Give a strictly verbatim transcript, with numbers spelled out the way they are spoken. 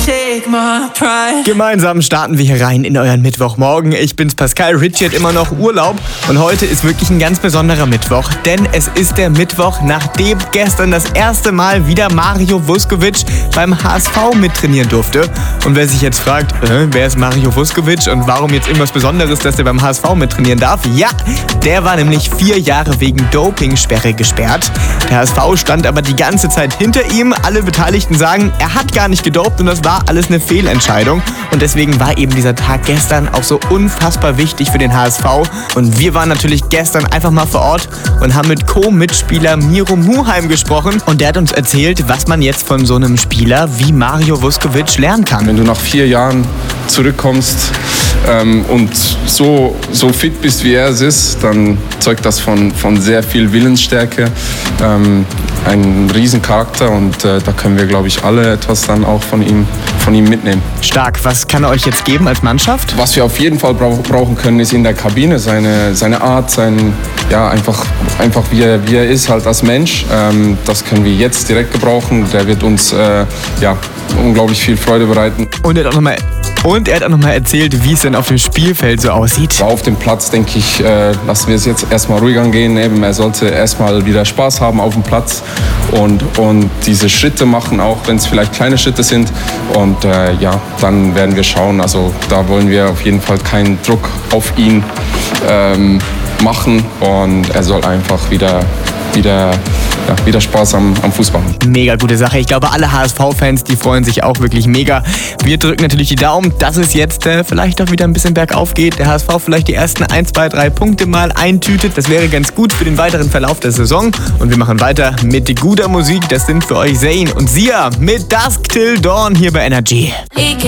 take my pride. Gemeinsam starten wir hier rein in euren Mittwochmorgen. Ich bin's Pascal, Richie hat immer noch Urlaub und heute ist wirklich ein ganz besonderer Mittwoch, denn es ist der Mittwoch, nachdem gestern das erste Mal wieder Mario Vuskovic beim H S V mittrainieren durfte. Und wer sich jetzt fragt, äh, wer ist Mario Vuskovic und warum jetzt irgendwas Besonderes, dass er beim H S V mittrainieren darf? Ja, der war nämlich vier Jahre wegen Dopingsperre gesperrt. Der H S V stand aber die ganze Zeit hinter ihm. Alle Beteiligten sagen, er hat gar nicht gedopt und das war alles eine Fehlentscheidung. Und deswegen war eben dieser Tag gestern auch so unfassbar wichtig für den H S V. Und wir waren natürlich gestern einfach mal vor Ort und haben mit Co-Mitspieler Miro Muheim gesprochen. Und der hat uns erzählt, was man jetzt von so einem Spieler wie Mario Vuskovic lernen kann. Wenn du nach vier Jahren zurückkommst ähm, und so, so fit bist, wie er es ist, dann zeugt das von, von sehr viel Willensstärke, ähm, ein Riesencharakter und äh, da können wir, glaube ich, alle etwas dann auch von ihm, von ihm mitnehmen. Stark. Was kann er euch jetzt geben als Mannschaft? Was wir auf jeden Fall brauch, brauchen können, ist in der Kabine seine, seine Art, sein, ja, einfach, einfach wie, er, wie er ist halt als Mensch. Ähm, das können wir jetzt direkt gebrauchen. Der wird uns äh, ja, unglaublich viel Freude bereiten. Und er hat auch nochmal Und er hat auch noch mal erzählt, wie es denn auf dem Spielfeld so aussieht. Auf dem Platz, denke ich, äh, lassen wir es jetzt erstmal ruhig angehen. Eben, er sollte erstmal wieder Spaß haben auf dem Platz und, und diese Schritte machen, auch wenn es vielleicht kleine Schritte sind. Und äh, ja, dann werden wir schauen. Also da wollen wir auf jeden Fall keinen Druck auf ihn ähm, machen. Und er soll einfach wieder, wieder Ja, wieder Spaß am, am Fußball. Mega gute Sache. Ich glaube, alle H S V-Fans, die freuen sich auch wirklich mega. Wir drücken natürlich die Daumen, dass es jetzt äh, vielleicht auch wieder ein bisschen bergauf geht. Der H S V vielleicht die ersten ein, zwei, drei Punkte mal eintütet. Das wäre ganz gut für den weiteren Verlauf der Saison. Und wir machen weiter mit guter Musik. Das sind für euch Zayn und Sia mit Dusk Till Dawn hier bei Energy.